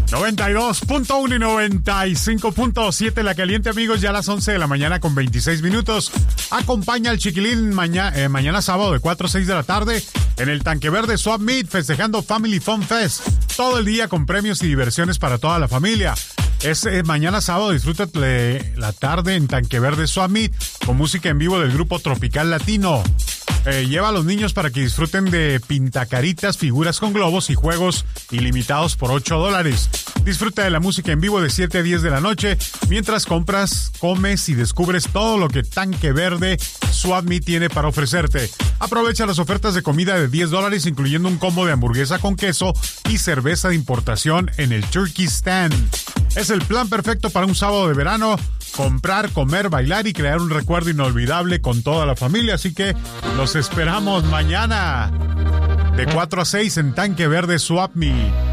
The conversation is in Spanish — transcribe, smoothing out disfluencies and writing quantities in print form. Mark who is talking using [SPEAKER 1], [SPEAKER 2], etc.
[SPEAKER 1] 92.1 y 95.7 La Caliente, amigos, ya a las 11 de la mañana con 26 minutos. Acompaña al Chiquilín mañana sábado de 4 a 6 de la tarde en el Tanque Verde Swap Meet, festejando Family Fun Fest. Todo el día con premios y diversiones para toda la familia. Mañana sábado, disfrútate la tarde en Tanque Verde Swap Meet con música en vivo del grupo Tropical Latino. Lleva a los niños para que disfruten de pintacaritas, figuras con globos y juegos ilimitados por $8. Disfruta de la música en vivo de 7 a 10 de la noche mientras compras, comes y descubres todo lo que Tanque Verde Swap Meet tiene para ofrecerte. Aprovecha las ofertas de comida de $10, incluyendo un combo de hamburguesa con queso y cerveza de importación en el Turkey Stand. Es el plan perfecto para un sábado de verano. Comprar, comer, bailar y crear un recuerdo inolvidable con toda la familia. Así que los esperamos mañana de 4 a 6 en Tanque Verde Swap Meet.